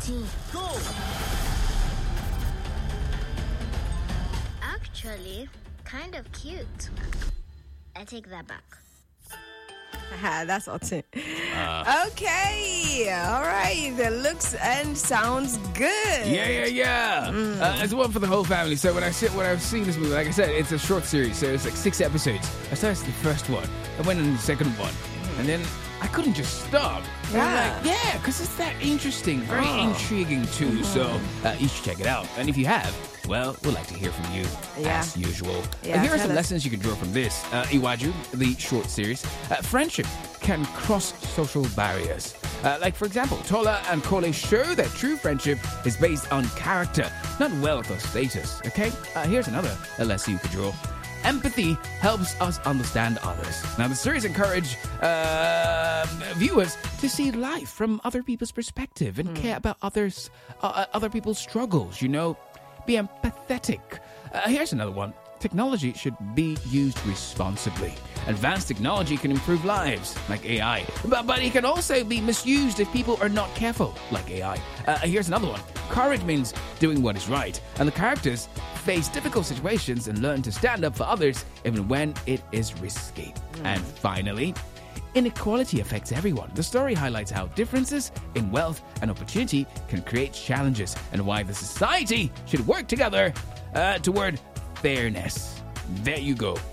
team. Go! Actually, kind of cute. I take that back. That's awesome. Okay, all right. It looks and sounds good. Yeah. It's one for the whole family. So when I've seen this movie, like I said, it's a short series, so it's like 6 episodes. I started the first one, I went on the second one, and then I couldn't just stop. Yeah. Because it's that interesting, very intriguing too. So you should check it out. And if you have, well, we'd like to hear from you as usual. Yeah, Here are some tell us. lessons you can draw from this. Iwaju, the short series. Friendship can cross social barriers. Like, for example, Tola and Kole show that true friendship is based on character, not wealth or status. Okay? Here's another lesson you could draw. Empathy helps us understand others. Now, the series encourage viewers to see life from other people's perspective and care about other people's struggles, you know. Be empathetic. Here's another one. Technology should be used responsibly. Advanced technology can improve lives, like AI. But it can also be misused if people are not careful, like AI. Here's another one. Courage means doing what is right. And the characters face difficult situations and learn to stand up for others, even when it is risky. And finally, inequality affects everyone. The story highlights how differences in wealth and opportunity can create challenges and why the society should work together toward fairness. There you go.